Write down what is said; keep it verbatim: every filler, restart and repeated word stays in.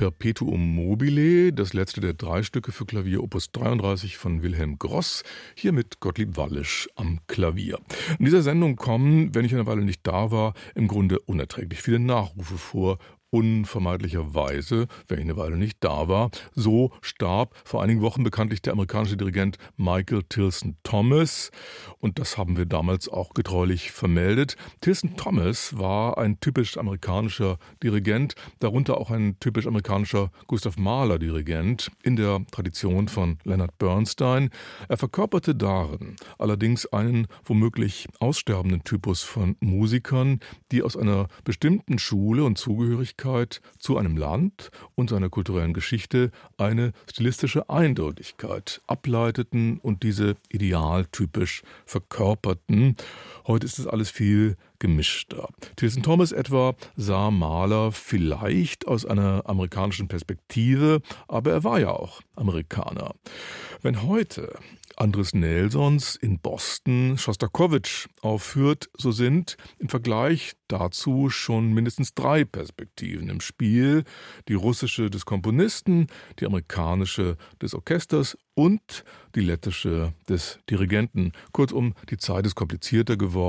Perpetuum mobile, das letzte der drei Stücke für Klavier, Opus dreiunddreißig von Wilhelm Gross, hier mit Gottlieb Wallisch am Klavier. In dieser Sendung kommen, wenn ich eine Weile nicht da war, im Grunde unerträglich viele Nachrufe vor. Unvermeidlicherweise, wenn ich eine Weile nicht da war. So starb vor einigen Wochen bekanntlich der amerikanische Dirigent Michael Tilson Thomas. Und das haben wir damals auch getreulich vermeldet. Tilson Thomas war ein typisch amerikanischer Dirigent, darunter auch ein typisch amerikanischer Gustav Mahler-Dirigent in der Tradition von Leonard Bernstein. Er verkörperte darin allerdings einen womöglich aussterbenden Typus von Musikern, die aus einer bestimmten Schule und Zugehörigkeit zu einem Land und seiner kulturellen Geschichte eine stilistische Eindeutigkeit ableiteten und diese idealtypisch verkörperten. Heute ist es alles viel gemischter. Tilson Thomas etwa sah Mahler vielleicht aus einer amerikanischen Perspektive, aber er war ja auch Amerikaner. Wenn heute Andris Nelsons in Boston Schostakowitsch aufführt, so sind im Vergleich dazu schon mindestens drei Perspektiven im Spiel. Die russische des Komponisten, die amerikanische des Orchesters und die lettische des Dirigenten. Kurzum, die Zeit ist komplizierter geworden.